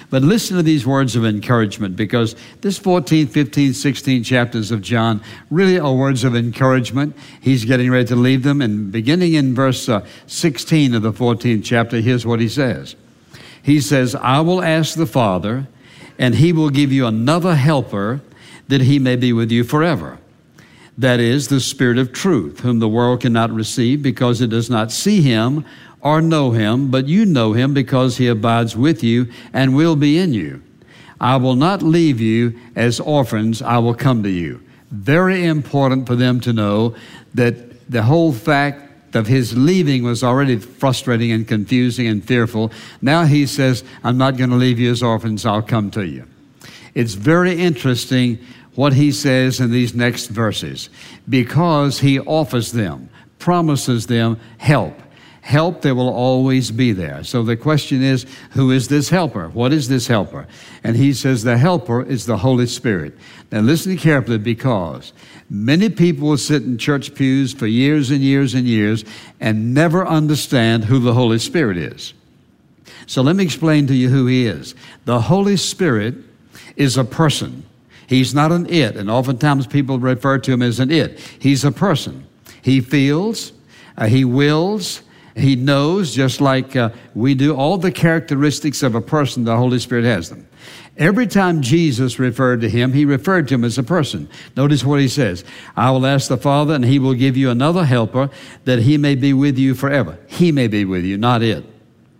But listen to these words of encouragement, because this 14, 15, 16 chapters of John really are words of encouragement. He's getting ready to leave them. And beginning in verse 16 of the 14th chapter, here's what he says. He says, I will ask the Father, and he will give you another helper, that he may be with you forever. That is the Spirit of truth, whom the world cannot receive, because it does not see him or know him, but you know him, because he abides with you and will be in you. I will not leave you as orphans, I will come to you. Very important for them to know that the whole fact of his leaving was already frustrating and confusing and fearful. Now he says, I'm not going to leave you as orphans, I'll come to you. It's very interesting what he says in these next verses, because he offers them, promises them help. Help that will always be there. So the question is, who is this helper? What is this helper? And he says the helper is the Holy Spirit. Now listen carefully, because many people will sit in church pews for years and years and years and never understand who the Holy Spirit is. So let me explain to you who he is. The Holy Spirit is a person. He's not an it, and oftentimes people refer to him as an it. He's a person. He feels, he wills, he knows, just like we do. All the characteristics of a person, the Holy Spirit has them. Every time Jesus referred to him, he referred to him as a person. Notice what he says. I will ask the Father, and he will give you another helper, that he may be with you forever. He may be with you, not it.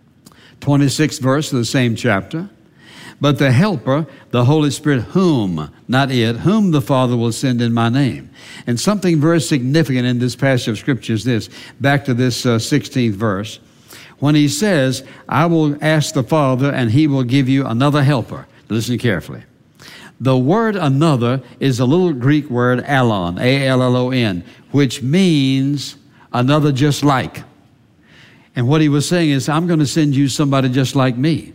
26th verse of the same chapter. But the helper, the Holy Spirit, whom, not it, whom the Father will send in my name. And something very significant in this passage of Scripture is this. Back to this 16th verse. When he says, I will ask the Father, and he will give you another helper. Listen carefully. The word another is a little Greek word, allon, A-L-L-O-N, which means another just like. And what he was saying is, I'm going to send you somebody just like me.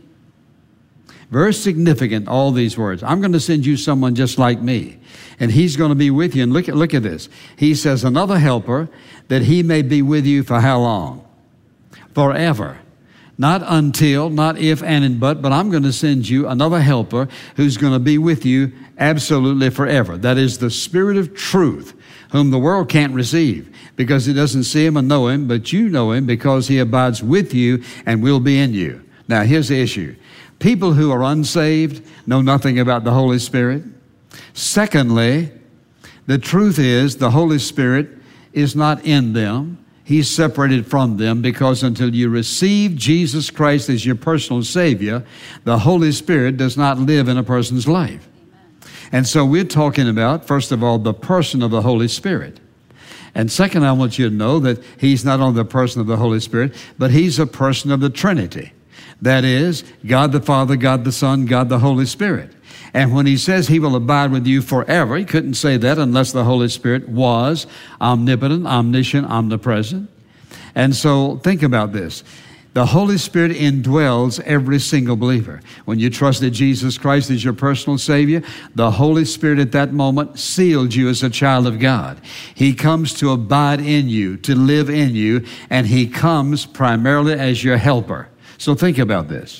Very significant, all these words. I'm going to send you someone just like me, and he's going to be with you. And look at this. He says, another helper, that he may be with you for how long? Forever. Not until, not if and but I'm going to send you another helper who's going to be with you absolutely forever. That is the Spirit of truth, whom the world can't receive, because it doesn't see him and know him, but you know him, because he abides with you and will be in you. Now, here's the issue. People who are unsaved know nothing about the Holy Spirit. Secondly, the truth is the Holy Spirit is not in them. He's separated from them, because until you receive Jesus Christ as your personal Savior, the Holy Spirit does not live in a person's life. And so we're talking about, first of all, the person of the Holy Spirit. And second, I want you to know that he's not only the person of the Holy Spirit, but he's a person of the Trinity. That is, God the Father, God the Son, God the Holy Spirit. And when he says he will abide with you forever, he couldn't say that unless the Holy Spirit was omnipotent, omniscient, omnipresent. And so think about this. The Holy Spirit indwells every single believer. When you trusted Jesus Christ as your personal Savior, the Holy Spirit at that moment sealed you as a child of God. He comes to abide in you, to live in you, and he comes primarily as your helper. So think about this.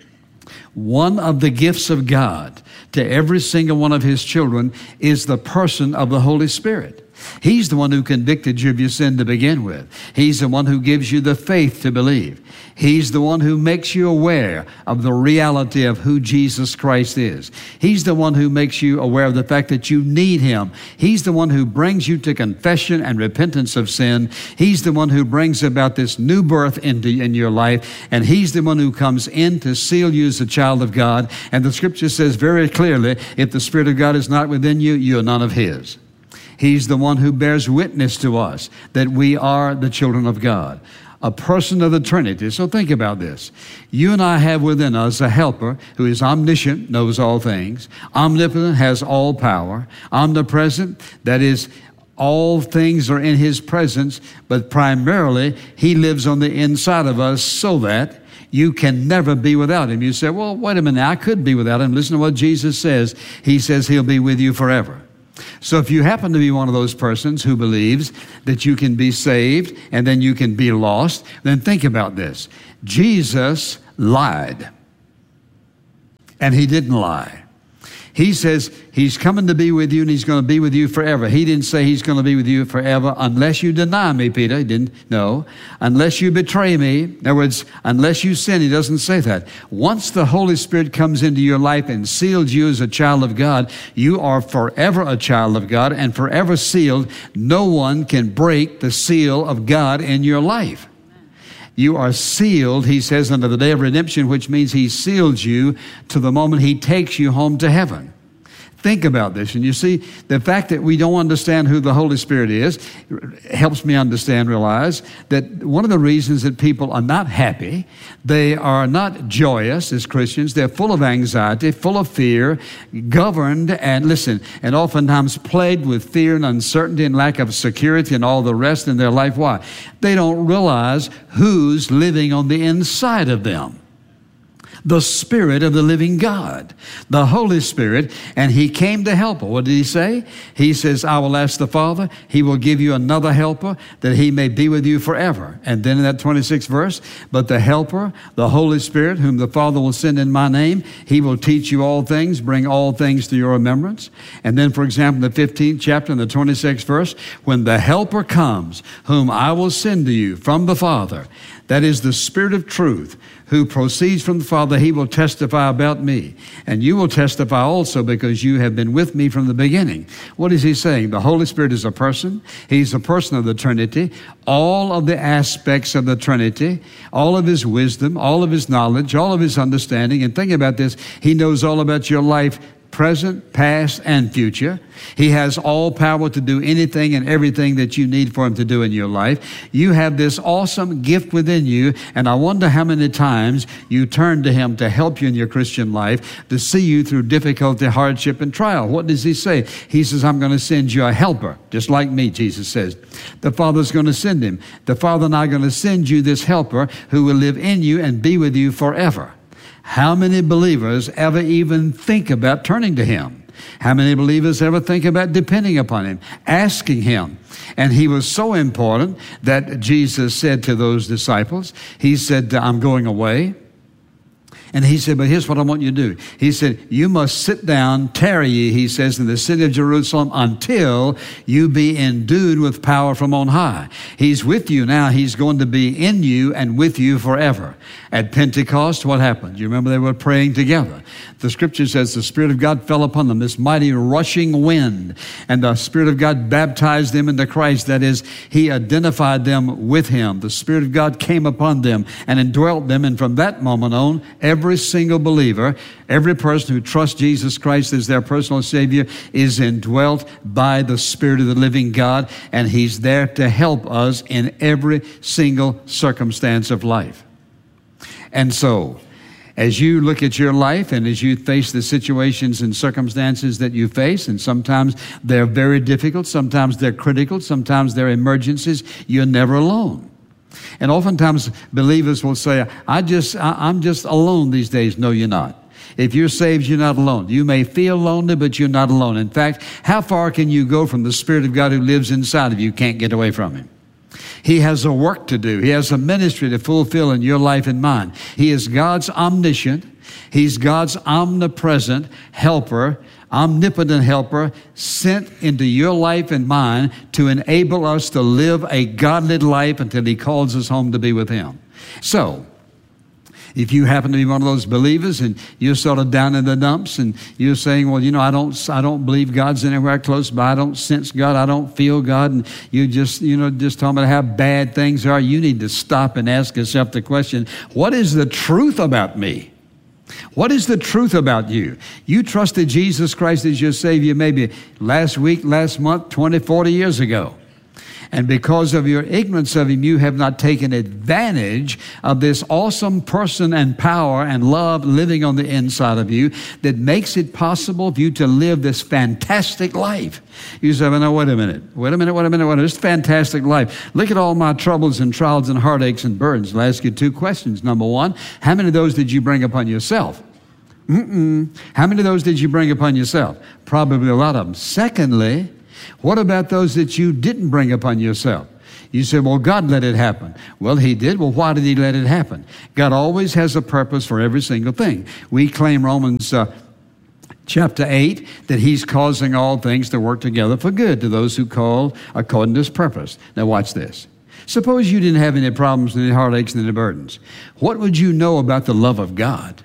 One of the gifts of God to every single one of his children is the person of the Holy Spirit. He's the one who convicted you of your sin to begin with. He's the one who gives you the faith to believe. He's the one who makes you aware of the reality of who Jesus Christ is. He's the one who makes you aware of the fact that you need him. He's the one who brings you to confession and repentance of sin. He's the one who brings about this new birth in your life. And he's the one who comes in to seal you as a child of God. And the Scripture says very clearly, if the Spirit of God is not within you, you are none of his. He's the one who bears witness to us that we are the children of God, a person of the Trinity. So think about this. You and I have within us a helper who is omniscient, knows all things, omnipotent, has all power, omnipresent, that is, all things are in his presence, but primarily he lives on the inside of us so that you can never be without him. You say, well, wait a minute, I could be without him. Listen to what Jesus says. He says he'll be with you forever. So if you happen to be one of those persons who believes that you can be saved and then you can be lost, then think about this. Jesus lied. And he didn't lie. He says he's coming to be with you and he's going to be with you forever. He didn't say he's going to be with you forever unless you deny me, Peter. He didn't. No. Unless you betray me. In other words, unless you sin. He doesn't say that. Once the Holy Spirit comes into your life and seals you as a child of God, you are forever a child of God and forever sealed. No one can break the seal of God in your life. You are sealed, he says, unto the day of redemption, which means he seals you to the moment he takes you home to heaven. Think about this. And you see, the fact that we don't understand who the Holy Spirit is helps me realize that one of the reasons that people are not happy, they are not joyous as Christians, they're full of anxiety, full of fear, governed and oftentimes plagued with fear and uncertainty and lack of security and all the rest in their life. Why? They don't realize who's living on the inside of them. The Spirit of the living God, the Holy Spirit, and he came to help her. What did he say? He says, I will ask the Father, he will give you another helper that he may be with you forever. And then in that 26th verse, but the helper, the Holy Spirit, whom the Father will send in my name, he will teach you all things, bring all things to your remembrance. And then, for example, in the 15th chapter, in the 26th verse, when the helper comes, whom I will send to you from the Father, that is the Spirit of truth, who proceeds from the Father, he will testify about me. And you will testify also because you have been with me from the beginning. What is he saying? The Holy Spirit is a person. He's a person of the Trinity. All of the aspects of the Trinity, all of his wisdom, all of his knowledge, all of his understanding. And think about this. He knows all about your life, present, past, and future. He has all power to do anything and everything that you need for him to do in your life. You have this awesome gift within you, and I wonder how many times you turn to him to help you in your Christian life, to see you through difficulty, hardship, and trial. What does he say? He says, I'm going to send you a helper, just like me, Jesus says. The Father's going to send him. The Father and I are going to send you this helper who will live in you and be with you forever. How many believers ever even think about turning to him? How many believers ever think about depending upon him, asking him? And he was so important that Jesus said to those disciples, he said, I'm going away. And he said, but here's what I want you to do. He said, you must sit down, tarry ye, he says, in the city of Jerusalem until you be endued with power from on high. He's with you now. He's going to be in you and with you forever. At Pentecost, what happened? You remember they were praying together. The scripture says the Spirit of God fell upon them, this mighty rushing wind. And the Spirit of God baptized them into Christ. That is, he identified them with him. The Spirit of God came upon them and indwelt them. And from that moment on, every single believer, every person who trusts Jesus Christ as their personal Savior is indwelt by the Spirit of the living God, and he's there to help us in every single circumstance of life. And so, as you look at your life and as you face the situations and circumstances that you face, and sometimes they're very difficult, sometimes they're critical, sometimes they're emergencies, you're never alone. And oftentimes believers will say, I'm just alone these days. No, you're not. If you're saved, you're not alone. You may feel lonely, but you're not alone. In fact, how far can you go from the Spirit of God who lives inside of you? You can't get away from him. He has a work to do. He has a ministry to fulfill in your life and mine. He is God's omniscient. He's God's omnipresent helper, omnipotent helper, sent into your life and mine to enable us to live a godly life until he calls us home to be with him. So, if you happen to be one of those believers and you're sort of down in the dumps and you're saying, well, I don't believe God's anywhere close by. I don't sense God. I don't feel God. And you just talking about how bad things are. You need to stop and ask yourself the question, what is the truth about me? What is the truth about you? You trusted Jesus Christ as your Savior maybe last week, last month, 20, 40 years ago. And because of your ignorance of him, you have not taken advantage of this awesome person and power and love living on the inside of you that makes it possible for you to live this fantastic life. You say, well, no, wait a minute. This fantastic life. Look at all my troubles and trials and heartaches and burdens. I'll ask you two questions. Number one, how many of those did you bring upon yourself? How many of those did you bring upon yourself? Probably a lot of them. Secondly, what about those that you didn't bring upon yourself? You say, well, God let it happen. Well, he did. Well, why did he let it happen? God always has a purpose for every single thing. We claim Romans chapter 8, that he's causing all things to work together for good to those who call according to his purpose. Now watch this. Suppose you didn't have any problems, any heartaches, and any burdens. What would you know about the love of God?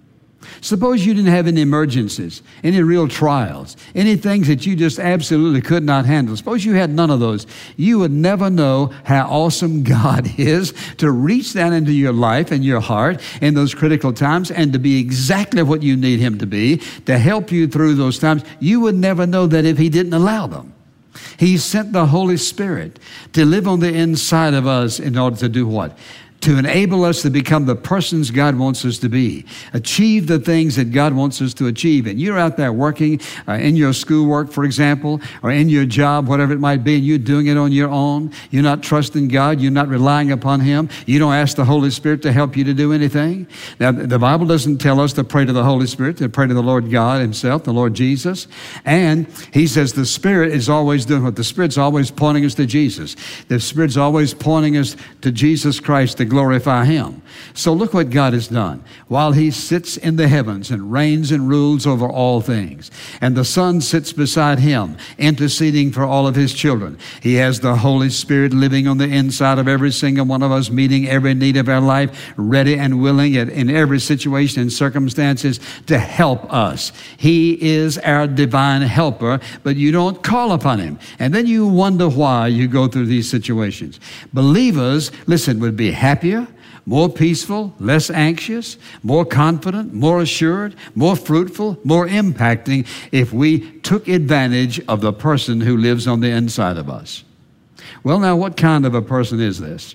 Suppose you didn't have any emergencies, any real trials, any things that you just absolutely could not handle. Suppose you had none of those. You would never know how awesome God is to reach down into your life and your heart in those critical times and to be exactly what you need him to be, to help you through those times. You would never know that if he didn't allow them. He sent the Holy Spirit to live on the inside of us in order to do what? To enable us to become the persons God wants us to be, achieve the things that God wants us to achieve. And you're out there working in your schoolwork, for example, or in your job, whatever it might be, and you're doing it on your own. You're not trusting God. You're not relying upon him. You don't ask the Holy Spirit to help you to do anything. Now, the Bible doesn't tell us to pray to the Holy Spirit, to pray to the Lord God himself, the Lord Jesus. And he says the Spirit is always doing what? The Spirit's always pointing us to Jesus. The Spirit's always pointing us to Jesus Christ, to glorify him. So look what God has done. While he sits in the heavens and reigns and rules over all things, and the Son sits beside him, interceding for all of his children, he has the Holy Spirit living on the inside of every single one of us, meeting every need of our life, ready and willing in every situation and circumstances to help us. He is our divine helper, but you don't call upon him. And then you wonder why you go through these situations. Believers, listen, would be happier, more peaceful, less anxious, more confident, more assured, more fruitful, more impacting if we took advantage of the person who lives on the inside of us. Well, now, what kind of a person is this?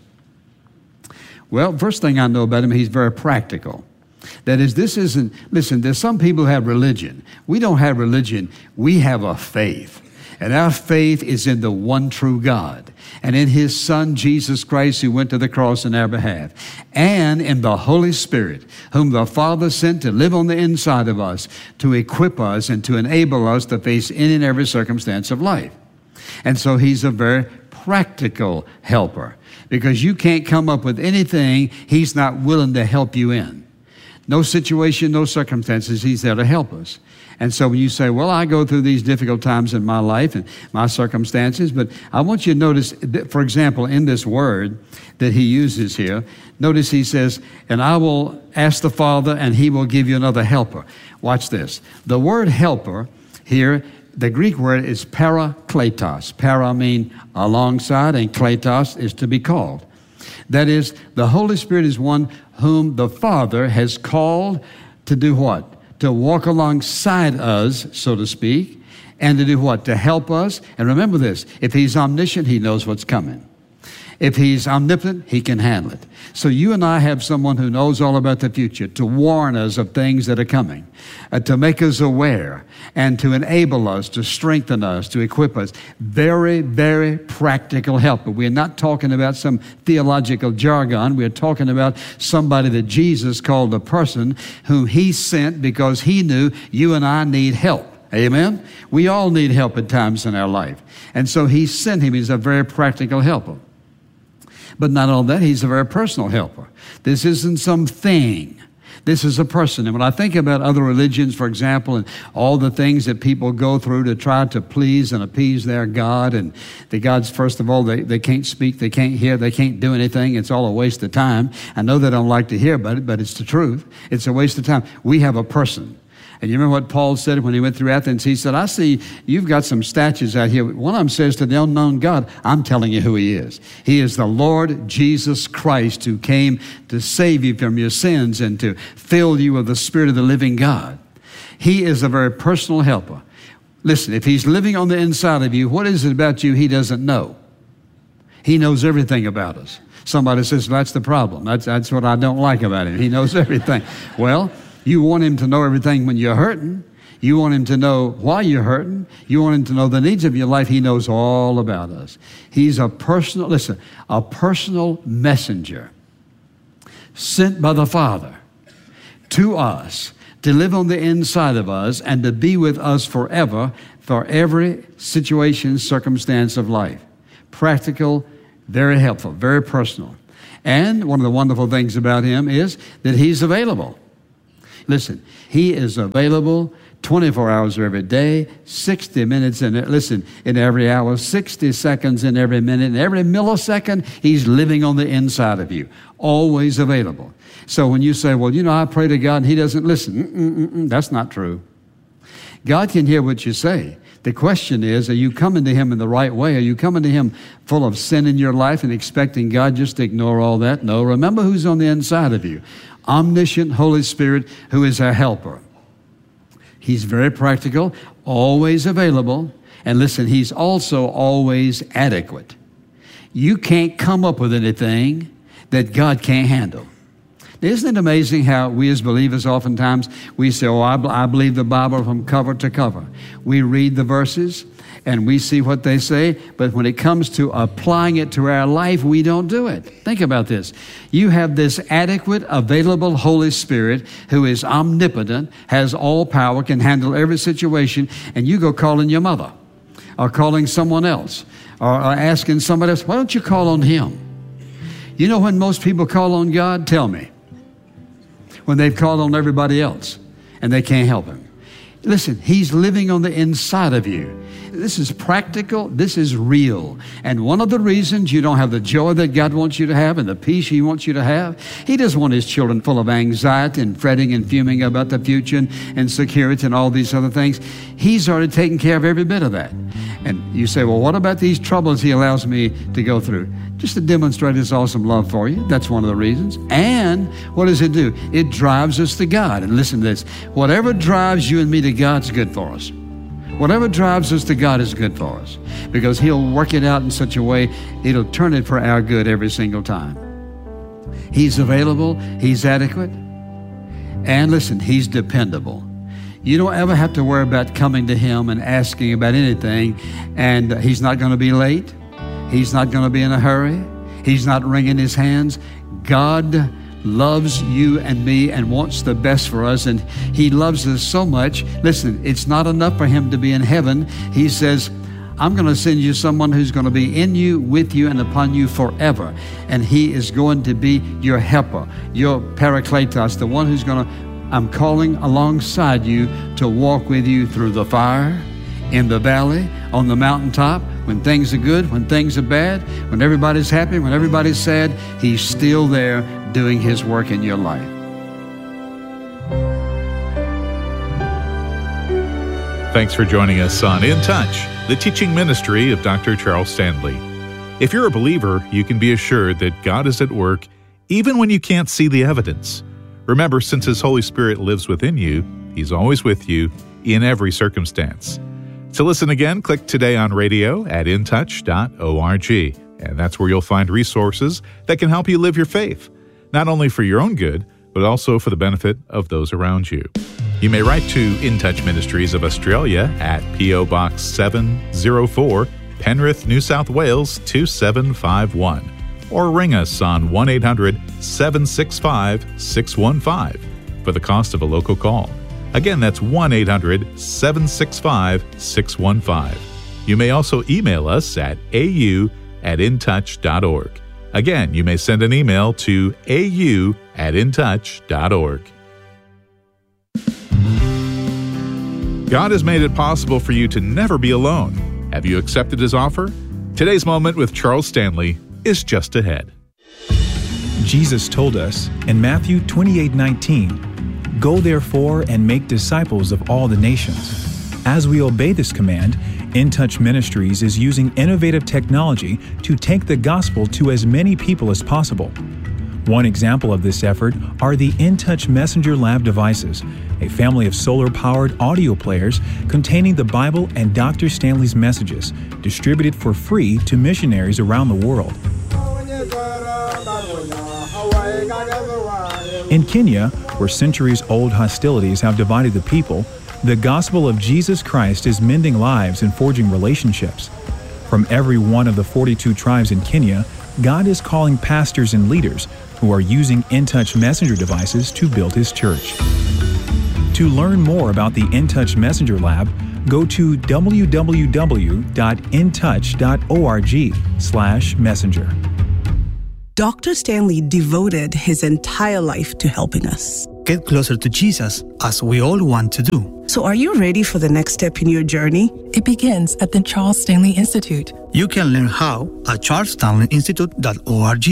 Well, first thing I know about him, he's very practical. That is, listen, there's some people who have religion. We don't have religion. We have a faith. And our faith is in the one true God and in his Son, Jesus Christ, who went to the cross on our behalf, and in the Holy Spirit, whom the Father sent to live on the inside of us, to equip us and to enable us to face any and every circumstance of life. And so he's a very practical helper, because you can't come up with anything he's not willing to help you in. No situation, no circumstances, he's there to help us. And so when you say, well, I go through these difficult times in my life and my circumstances, but I want you to notice, for example, in this word that he uses here, notice he says, and I will ask the Father, and he will give you another helper. Watch this. The word helper here, the Greek word is parakletos. Para means alongside, and kletos is to be called. That is, the Holy Spirit is one whom the Father has called to do what? To walk alongside us, so to speak, and to do what? To help us. And remember this, if he's omniscient, he knows what's coming. If he's omnipotent, he can handle it. So you and I have someone who knows all about the future, to warn us of things that are coming, to make us aware, and to enable us, to strengthen us, to equip us. Very, very practical help. But we're not talking about some theological jargon. We're talking about somebody that Jesus called a person whom he sent because he knew you and I need help. Amen? We all need help at times in our life. And so he sent him. He's a very practical helper. But not only that, he's a very personal helper. This isn't some thing. This is a person. And when I think about other religions, for example, and all the things that people go through to try to please and appease their God, and the gods, first of all, they can't speak, they can't hear, they can't do anything. It's all a waste of time. I know they don't like to hear about it, but it's the truth. It's a waste of time. We have a person. And you remember what Paul said when he went through Athens? He said, I see you've got some statues out here. One of them says to the unknown God, I'm telling you who he is. He is the Lord Jesus Christ, who came to save you from your sins and to fill you with the Spirit of the living God. He is a very personal helper. Listen, if he's living on the inside of you, what is it about you he doesn't know? He knows everything about us. Somebody says, that's the problem. That's what I don't like about him. He knows everything. Well, you want him to know everything when you're hurting. You want him to know why you're hurting. You want him to know the needs of your life. He knows all about us. He's a personal messenger sent by the Father to us to live on the inside of us and to be with us forever for every situation, circumstance of life. Practical, Very helpful, very personal. And one of the wonderful things about him is that he's available. Listen, he is available 24 hours every day, 60 minutes in every hour, 60 seconds in every minute, and every millisecond, he's living on the inside of you, always available. So when you say, well, I pray to God and he doesn't listen, that's not true. God can hear what you say. The question is, are you coming to him in the right way? Are you coming to him full of sin in your life and expecting God just to ignore all that? No, remember who's on the inside of you. Omniscient Holy Spirit, who is our helper. He's very practical, always available, and listen, he's also always adequate. You can't come up with anything that God can't handle. Isn't it amazing how we as believers oftentimes, we say, I believe the Bible from cover to cover. We read the verses and we see what they say, but when it comes to applying it to our life, we don't do it. Think about this. You have this adequate, available Holy Spirit who is omnipotent, has all power, can handle every situation, and you go calling your mother or calling someone else or asking somebody else, why don't you call on him? You know when most people call on God? Tell me. When they've called on everybody else and they can't help him. Listen, he's living on the inside of you. This is practical. This is real. And one of the reasons you don't have the joy that God wants you to have and the peace he wants you to have, he doesn't want his children full of anxiety and fretting and fuming about the future and security and all these other things. He's already taken care of every bit of that. And you say, well, what about these troubles he allows me to go through? Just to demonstrate his awesome love for you. That's one of the reasons. And what does it do? It drives us to God. And listen to this. Whatever drives you and me to God's good for us. Whatever drives us to God is good for us. Because he'll work it out in such a way, it'll turn it for our good every single time. He's available. He's adequate. And listen, he's dependable. You don't ever have to worry about coming to him and asking about anything, and he's not going to be late. He's not going to be in a hurry. He's not wringing his hands. God loves you and me and wants the best for us, and he loves us so much. Listen, it's not enough for him to be in heaven. He says, I'm going to send you someone who's going to be in you, with you, and upon you forever. And he is going to be your helper, your parakletos, the one who's going to, I'm calling alongside you to walk with you through the fire, in the valley, on the mountaintop, when things are good, when things are bad, when everybody's happy, when everybody's sad, he's still there doing his work in your life. Thanks for joining us on In Touch, the teaching ministry of Dr. Charles Stanley. If you're a believer, you can be assured that God is at work even when you can't see the evidence. Remember, since His Holy Spirit lives within you, He's always with you in every circumstance. To listen again, click today on radio at intouch.org. And that's where you'll find resources that can help you live your faith, not only for your own good, but also for the benefit of those around you. You may write to In Touch Ministries of Australia at P.O. Box 704, Penrith, New South Wales 2751. Or ring us on 1-800-765-615 for the cost of a local call. Again, that's 1-800-765-615. You may also email us at au@intouch.org. Again, you may send an email to au@intouch.org. God has made it possible for you to never be alone. Have you accepted His offer? Today's Moment with Charles Stanley is just ahead. Jesus told us in Matthew 28:19, "Go therefore and make disciples of all the nations." As we obey this command, In Touch Ministries is using innovative technology to take the gospel to as many people as possible. One example of this effort are the In Touch Messenger Lab devices, a family of solar-powered audio players containing the Bible and Dr. Stanley's messages, distributed for free to missionaries around the world. In Kenya, where centuries-old hostilities have divided the people, the gospel of Jesus Christ is mending lives and forging relationships. From every one of the 42 tribes in Kenya, God is calling pastors and leaders who are using In Touch Messenger devices to build His church. To learn more about the In Touch Messenger Lab, go to www.intouch.org/messenger. Dr. Stanley devoted his entire life to helping us get closer to Jesus, as we all want to do. So are you ready for the next step in your journey? It begins at the Charles Stanley Institute. You can learn how at charlesstanleyinstitute.org.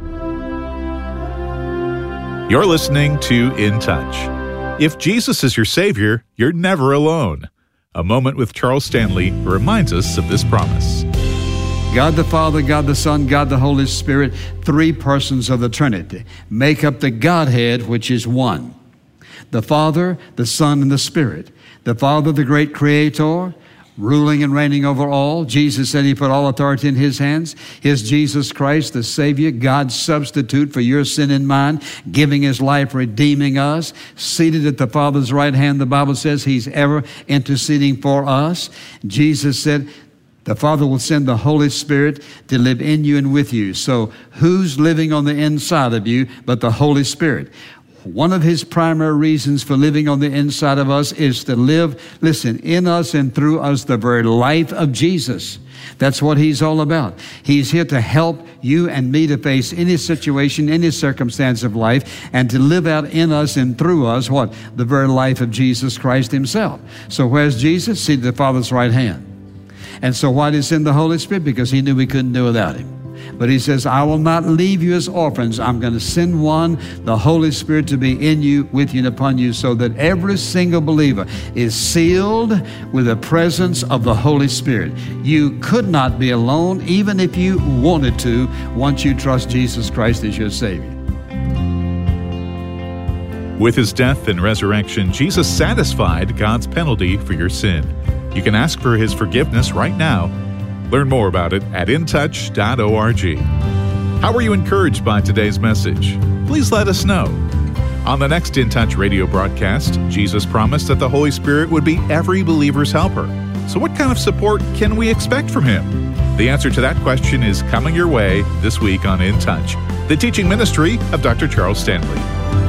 You're listening to In Touch. If Jesus is your Savior, you're never alone. A Moment with Charles Stanley reminds us of this promise. God the Father, God the Son, God the Holy Spirit, three persons of the Trinity, make up the Godhead, which is one. The Father, the Son, and the Spirit. The Father, the great Creator, ruling and reigning over all. Jesus said he put all authority in his hands. Here's Jesus Christ, the Savior, God's substitute for your sin and mine, giving his life, redeeming us. Seated at the Father's right hand, the Bible says he's ever interceding for us. Jesus said, the Father will send the Holy Spirit to live in you and with you. So who's living on the inside of you but the Holy Spirit? One of his primary reasons for living on the inside of us is to live, listen, in us and through us the very life of Jesus. That's what he's all about. He's here to help you and me to face any situation, any circumstance of life, and to live out in us and through us, what? The very life of Jesus Christ himself. So where's Jesus? Seated at the Father's right hand. And so why did he send the Holy Spirit? Because he knew we couldn't do without him. But he says, I will not leave you as orphans. I'm going to send one, the Holy Spirit, to be in you, with you, and upon you, so that every single believer is sealed with the presence of the Holy Spirit. You could not be alone, even if you wanted to, once you trust Jesus Christ as your Savior. With his death and resurrection, Jesus satisfied God's penalty for your sin. You can ask for his forgiveness right now. Learn more about it at intouch.org. How were you encouraged by today's message? Please let us know. On the next In Touch radio broadcast, Jesus promised that the Holy Spirit would be every believer's helper. So what kind of support can we expect from him? The answer to that question is coming your way this week on In Touch, the teaching ministry of Dr. Charles Stanley.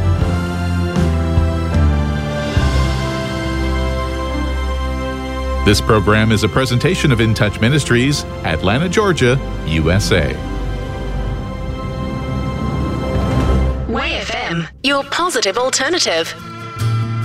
This program is a presentation of In Touch Ministries, Atlanta, Georgia, USA. Way FM, your positive alternative.